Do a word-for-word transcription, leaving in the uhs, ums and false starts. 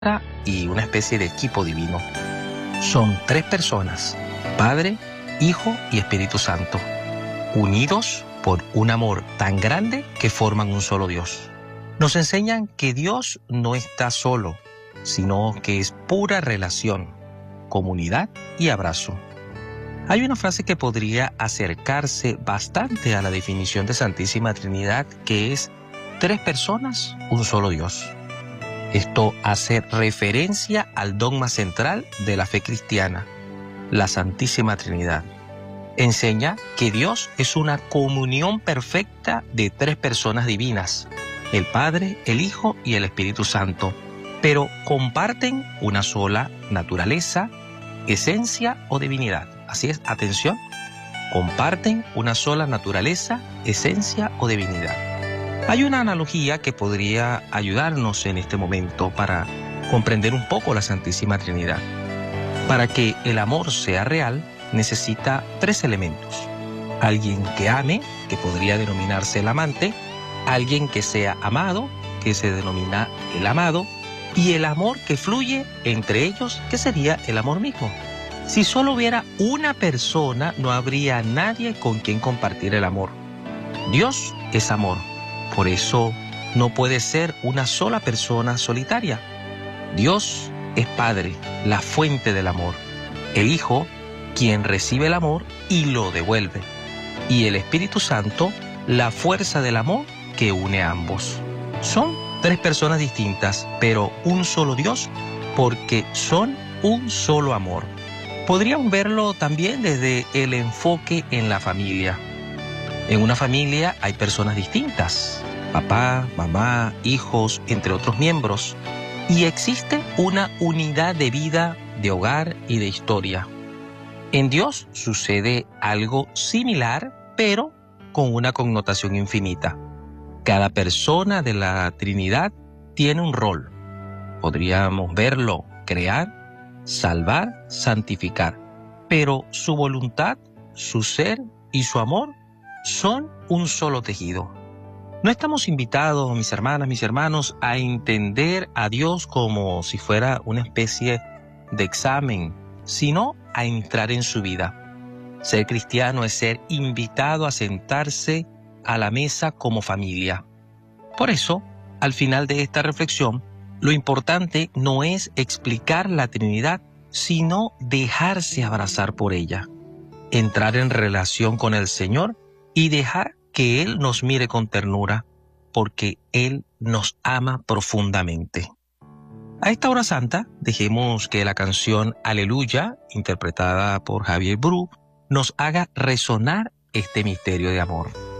y una especie de equipo divino. Son tres personas, Padre, Hijo y Espíritu Santo, unidos por un amor tan grande que forman un solo Dios. Nos enseñan que Dios no está solo, sino que es pura relación, comunidad y abrazo. Hay una frase que podría acercarse bastante a la definición de Santísima Trinidad, que es tres personas, un solo Dios. Esto hace referencia al dogma central de la fe cristiana, la Santísima Trinidad. Enseña que Dios es una comunión perfecta de tres personas divinas, el Padre, el Hijo y el Espíritu Santo, pero comparten una sola naturaleza, esencia o divinidad. Así es, atención, comparten una sola naturaleza, esencia o divinidad. Hay una analogía que podría ayudarnos en este momento para comprender un poco la Santísima Trinidad. Para que el amor sea real, necesita tres elementos. Alguien que ame, que podría denominarse el amante, alguien que sea amado, que se denomina el amado, y el amor que fluye entre ellos, que sería el amor mismo. Si solo hubiera una persona, no habría nadie con quien compartir el amor. Dios es amor. Por eso no puede ser una sola persona solitaria. Dios es Padre, la fuente del amor. El Hijo, quien recibe el amor y lo devuelve. Y el Espíritu Santo, la fuerza del amor que une a ambos. Son tres personas distintas, pero un solo Dios, porque son un solo amor. Podríamos verlo también desde el enfoque en la familia. En una familia hay personas distintas, papá, mamá, hijos, entre otros miembros, y existe una unidad de vida, de hogar y de historia. En Dios sucede algo similar, pero con una connotación infinita. Cada persona de la Trinidad tiene un rol. Podríamos verlo crear, salvar, santificar, pero su voluntad, su ser y su amor son un solo tejido. No estamos invitados, mis hermanas, mis hermanos, a entender a Dios como si fuera una especie de examen, sino a entrar en su vida. Ser cristiano es ser invitado a sentarse a la mesa como familia. Por eso, al final de esta reflexión, lo importante no es explicar la Trinidad, sino dejarse abrazar por ella, entrar en relación con el Señor y dejar que Él nos mire con ternura, porque Él nos ama profundamente. A esta hora santa, dejemos que la canción Aleluya, interpretada por Javier Bru, nos haga resonar este misterio de amor.